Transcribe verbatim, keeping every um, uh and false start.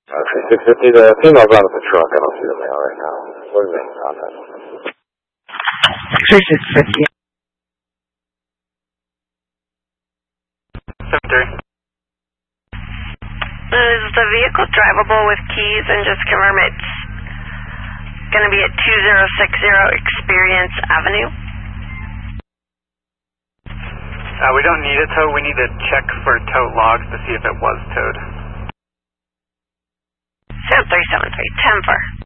Okay, six fifty, the female's on at the truck. I don't see the male right now. What is the main contact? six fifty. seven three. Is the vehicle drivable with keys, and just confirm it's going to be at two zero six zero Experience Avenue? Uh, we don't need it towed. We need to check for tow logs to see if it was towed. seven three seven three, ten four.